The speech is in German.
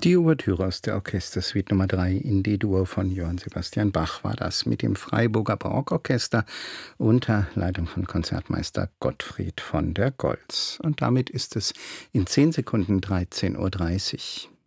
Die Ouvertüre aus der Orchestersuite Nummer 3 in D-Dur von Johann Sebastian Bach war das mit dem Freiburger Barockorchester unter Leitung von Konzertmeister Gottfried von der Goltz. Und damit ist es in 10 Sekunden 13:30 Uhr.